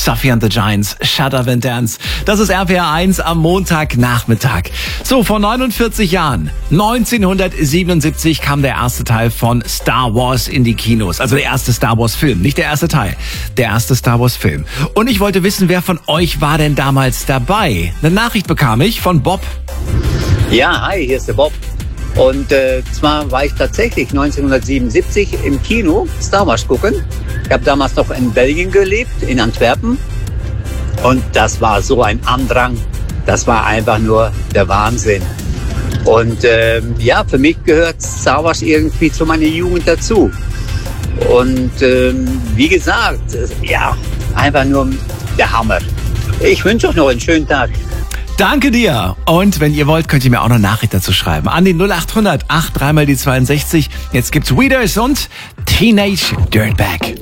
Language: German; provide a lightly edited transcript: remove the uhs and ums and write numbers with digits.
Sophie and the Giants, Shut Up and Dance. Das ist RPR 1 am Montagnachmittag. So, vor 49 Jahren, 1977, kam der erste Teil von Star Wars in die Kinos. Also der erste Star Wars Film, nicht der erste Teil, der erste Star Wars Film. Und ich wollte wissen, wer von euch war denn damals dabei? Eine Nachricht bekam ich von Bob. Ja, hi, hier ist der Bob. Und zwar war ich tatsächlich 1977 im Kino Star Wars gucken. Ich habe damals noch in Belgien gelebt, in Antwerpen. Und das war so ein Andrang. Das war einfach nur der Wahnsinn. Und ja, für mich gehört Star Wars irgendwie zu meiner Jugend dazu. Und wie gesagt, ja, einfach nur der Hammer. Ich wünsche euch noch einen schönen Tag. Danke dir. Und wenn ihr wollt, könnt ihr mir auch eine Nachricht dazu schreiben. An die 0800 83 mal die 62. Jetzt gibt's Weeders und Teenage Dirtbag.